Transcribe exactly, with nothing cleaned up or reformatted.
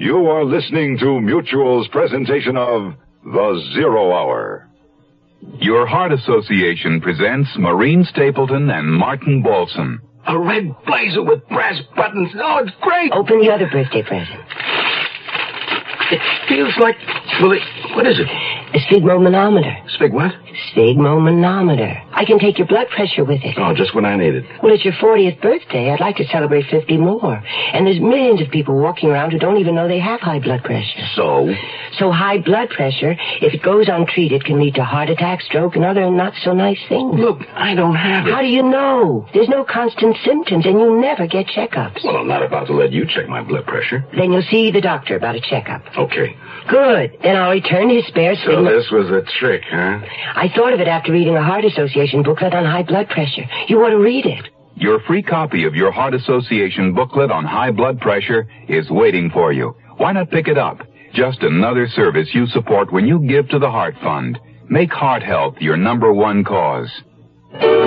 You are listening to Mutual's presentation of The Zero Hour. Your Heart Association presents Maureen Stapleton and Martin Balson. A red blazer with brass buttons. Oh, it's great. Open the other birthday present. It feels like... Well, it, what is it? A sphygmomanometer. Spig what? Sphygmomanometer. I can take your blood pressure with it. Oh, just when I need it. Well, it's your fortieth birthday. I'd like to celebrate fifty more. And there's millions of people walking around who don't even know they have high blood pressure. So? So high blood pressure, if it goes untreated, can lead to heart attack, stroke, and other not-so-nice things. Look, I don't have it. How do you know? There's no constant symptoms, and you never get checkups. Well, I'm not about to let you check my blood pressure. Then you'll see the doctor about a checkup. Okay. Good. Then I'll return his spare So sphygmo... this was a trick, huh? I thought of it after reading a Heart Association booklet on high blood pressure. You want to read it? Your free copy of your Heart Association booklet on high blood pressure is waiting for you. Why not pick it up? Just another service you support when you give to the Heart Fund. Make heart health your number one cause.